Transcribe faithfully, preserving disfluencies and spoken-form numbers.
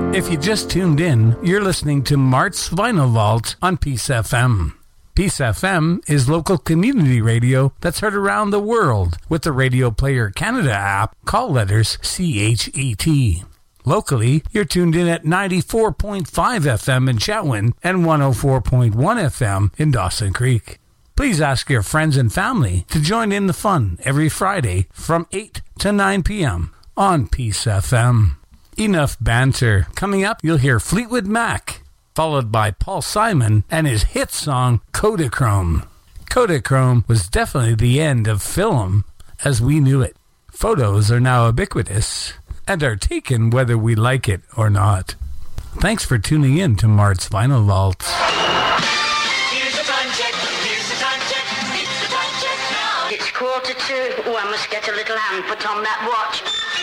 If you just tuned in, you're listening to Mart's Vinyl Vault on Peace F M. Peace F M is local community radio that's heard around the world with the Radio Player Canada app, call letters C H E T. Locally, you're tuned in at ninety-four point five F M in Chetwynd and one oh four point one F M in Dawson Creek. Please ask your friends and family to join in the fun every Friday from eight to nine p.m. on Peace F M. Enough banter. Coming up, you'll hear Fleetwood Mac, followed by Paul Simon and his hit song, Kodachrome. Kodachrome was definitely the end of film as we knew it. Photos are now ubiquitous and are taken whether we like it or not. Thanks for tuning in to Mart's Vinyl Vault. Here's the time check, here's the time check, it's the time check now. It's quarter to, oh, I must get a little hand put on that watch.